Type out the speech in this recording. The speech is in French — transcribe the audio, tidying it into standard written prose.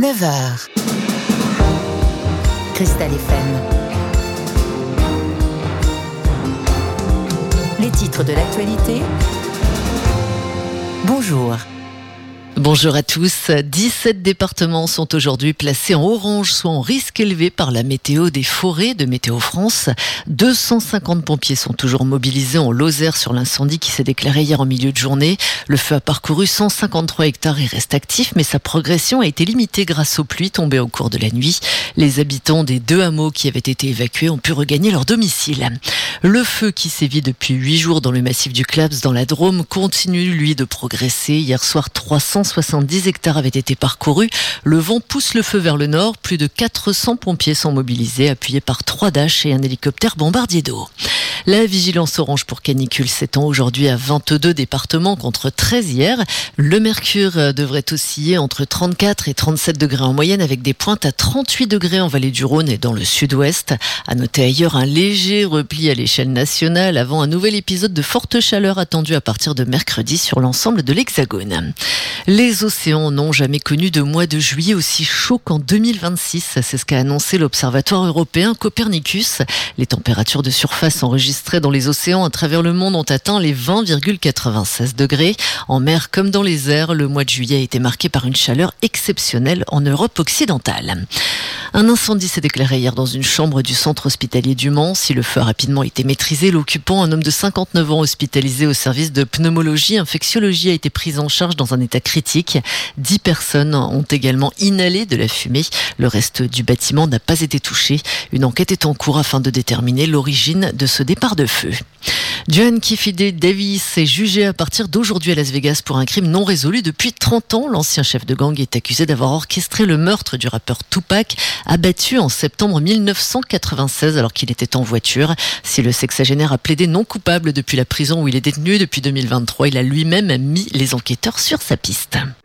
9h. Cristal FM. Les titres de l'actualité. Bonjour. Bonjour à tous. 17 départements sont aujourd'hui placés en orange, soit en risque élevé par la météo des forêts de Météo France. 250 pompiers sont toujours mobilisés en Lozère sur l'incendie qui s'est déclaré hier en milieu de journée. Le feu a parcouru 153 hectares et reste actif, mais sa progression a été limitée grâce aux pluies tombées au cours de la nuit. Les habitants des 2 hameaux qui avaient été évacués ont pu regagner leur domicile. Le feu qui sévit depuis 8 jours dans le massif du Claps dans la Drôme continue, lui, de progresser. Hier soir, 370 hectares avaient été parcourus. Le vent pousse le feu vers le nord. Plus de 400 pompiers sont mobilisés, appuyés par 3 Dash et un hélicoptère bombardier d'eau. La vigilance orange pour canicule s'étend aujourd'hui à 22 départements contre 13 hier. Le mercure devrait osciller entre 34 et 37 degrés en moyenne avec des pointes à 38 degrés en vallée du Rhône et dans le sud-ouest. À noter ailleurs un léger repli à l'échelle nationale avant un nouvel épisode de forte chaleur attendu à partir de mercredi sur l'ensemble de l'Hexagone. Les océans n'ont jamais connu de mois de juillet aussi chaud qu'en 2026. C'est ce qu'a annoncé l'Observatoire européen Copernicus. Les températures de surface enregistrées dans les océans à travers le monde ont atteint les 20,96 degrés. En mer comme dans les airs, le mois de juillet a été marqué par une chaleur exceptionnelle en Europe occidentale. Un incendie s'est déclaré hier dans une chambre du centre hospitalier du Mans. Si le feu a rapidement été maîtrisé, l'occupant, un homme de 59 ans hospitalisé au service de pneumologie, infectiologie, a été pris en charge dans un état critique. 10 personnes ont également inhalé de la fumée. Le reste du bâtiment n'a pas été touché. Une enquête est en cours afin de déterminer l'origine de ce départ de feu. John Kifide Davis est jugé à partir d'aujourd'hui à Las Vegas pour un crime non résolu depuis 30 ans. L'ancien chef de gang est accusé d'avoir orchestré le meurtre du rappeur Tupac, abattu en septembre 1996 alors qu'il était en voiture. Si le sexagénaire a plaidé non coupable depuis la prison où il est détenu depuis 2023, il a lui-même mis les enquêteurs sur sa piste.